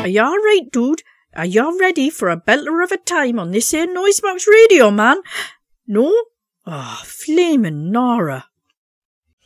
Are you all right, dude? Are you all ready for a belter of a time on this here Noisebox Radio, man? No? Ah, flamin' Nora.